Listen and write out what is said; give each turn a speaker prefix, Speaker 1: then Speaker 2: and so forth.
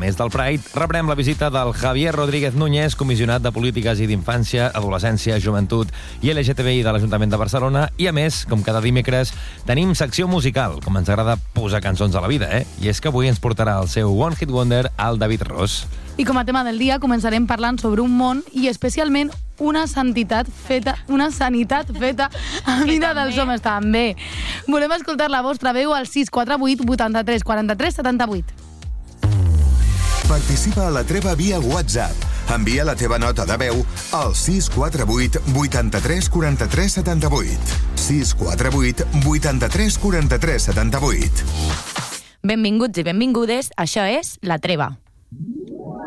Speaker 1: més del Pride, rebrem la visita del Javier Rodríguez Núñez, comissionat de Polítiques i d'Infància, Adolescència, Joventut i LGTBI de l'Ajuntament de Barcelona. I, a més, com cada dimecres, tenim secció musical, com ens agrada posar cançons a la vida, I és que avui ens portarà el seu One Hit Wonder, el David Ros.
Speaker 2: I com a tema del dia començarem parlant sobre un món i especialment una sanitat feta a mida dels homes també. Volem escoltar la vostra veu al 648 83 43 78.
Speaker 3: Participa a la treva via WhatsApp. Envia la teva nota de veu al 648 83 43 78. 648 83 43 78.
Speaker 4: Benvinguts i benvingudes, això és La Treva.